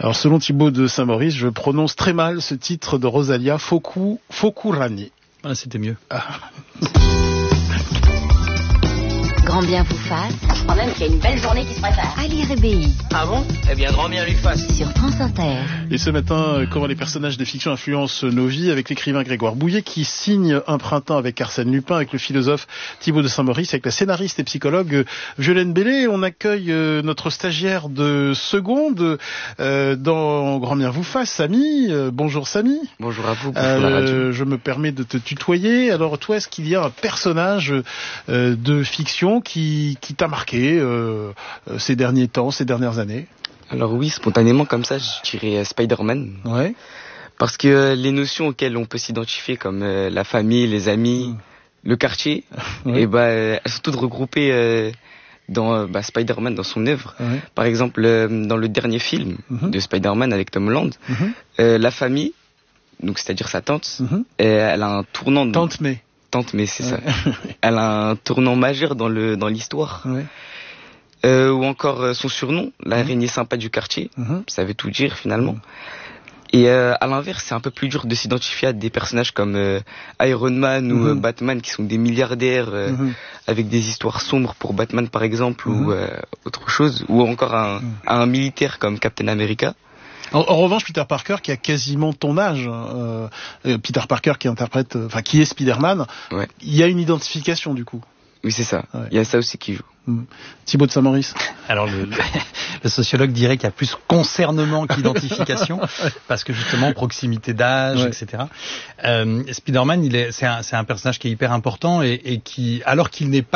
Alors selon Thibaut de Saint-Maurice, je prononce très mal ce titre de Rosalia, Fokurani. Ah, c'était mieux. Ah. Grand bien vous fasse. Je crois même qu'il y a une belle journée qui se prépare. Ali Rébéi. Ah bon? Eh bien, grand bien lui fasse. Sur France Inter. Et ce matin, comment les personnages de fiction influencent nos vies avec l'écrivain Grégoire Bouillet qui signe Un printemps avec Arsène Lupin, avec le philosophe Thibaut de Saint-Maurice, avec la scénariste et psychologue Violaine Bellé. On accueille notre stagiaire de seconde dans Grand bien vous fasse, Samy. Bonjour Samy. Bonjour à vous, bonjour la radio. Je me permets de te tutoyer. Alors toi, est-ce qu'il y a un personnage de fiction qui t'a marqué ces derniers temps, ces dernières années? Alors oui, spontanément comme ça, je dirais Spider-Man. Ouais. Parce que les notions auxquelles on peut s'identifier, comme la famille, les amis, le quartier, ouais. Et elles sont toutes regroupées dans Spider-Man, dans son œuvre. Ouais. Par exemple, dans le dernier film de Spider-Man avec Tom Holland, la famille, donc c'est-à-dire sa tante, elle a un tournant. Tante May. Tante May, c'est ça. Elle a un tournant majeur dans l'histoire. Ouais. Ou encore son surnom, l'araignée sympa du quartier. Ça veut tout dire finalement. Et à l'inverse, c'est un peu plus dur de s'identifier à des personnages comme Iron Man ou Batman, qui sont des milliardaires avec des histoires sombres pour Batman par exemple, ou autre chose, ou encore à un militaire comme Captain America. En revanche, Peter Parker, qui a quasiment ton âge, Peter Parker qui est Spider-Man, ouais. Il y a une identification du coup. Oui, c'est ça. Ouais. Il y a ça aussi qui joue. Thibaut de Saint-Maurice. Alors le sociologue dirait qu'il y a plus concernement qu'identification, parce que justement proximité d'âge, ouais. Etc. Spider-Man, c'est un personnage qui est hyper important et qui, alors qu'il n'est pas